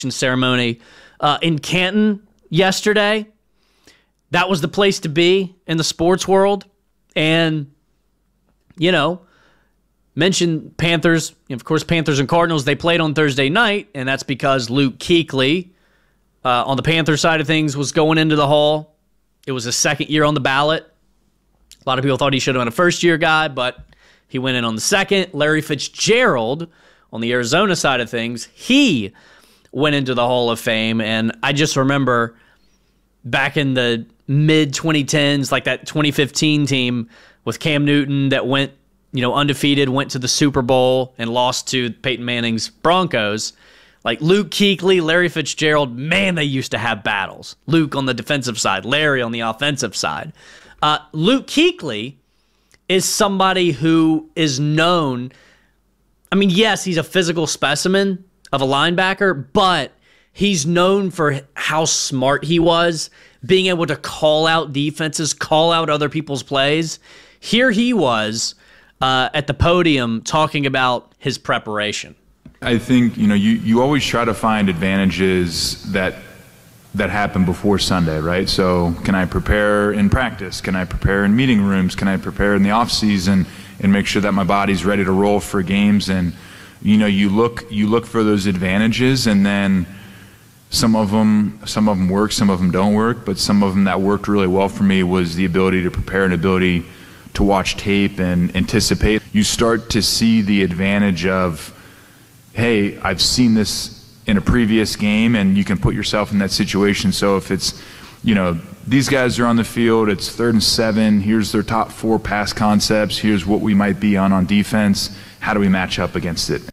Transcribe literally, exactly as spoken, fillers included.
ceremony uh, in Canton yesterday. That was the place to be in the sports world. And, you know, mentioned Panthers. Of course, Panthers and Cardinals, they played on Thursday night, and that's because Luke Kuechly, uh, on the Panthers side of things, was going into the Hall. It was his second year on the ballot. A lot of people thought he should have been a first-year guy, but he went in on the second. Larry Fitzgerald, on the Arizona side of things, he went into the Hall of Fame. And I just remember back in the mid twenty tens, like that twenty fifteen team with Cam Newton that went, you know, undefeated, went to the Super Bowl and lost to Peyton Manning's Broncos. Like Luke Kuechly, Larry Fitzgerald, man, they used to have battles. Luke on the defensive side, Larry on the offensive side. Uh, Luke Kuechly is somebody who is known. I mean, yes, he's a physical specimen of a linebacker, but he's known for how smart he was, being able to call out defenses, call out other people's plays. Here he was uh, at the podium talking about his preparation. I think, you know, you, you always try to find advantages that that happen before Sunday, right? So can I prepare in practice? Can I prepare in meeting rooms? Can I prepare in the off season and make sure that my body's ready to roll for games? And, you know, you look you look for those advantages, and then some of them some of them work, some of them don't work, but some of them that worked really well for me was the ability to prepare and ability to watch tape and anticipate. You start to see the advantage of, hey, I've seen this in a previous game, and you can put yourself in that situation. So if it's, you know, these guys are on the field, it's third and seven, here's their top four pass concepts, here's what we might be on on defense, how do we match up against it?